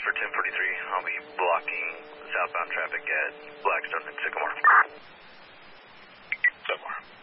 for 1043. I'll be blocking southbound traffic at Blackstone and Sycamore. Sycamore.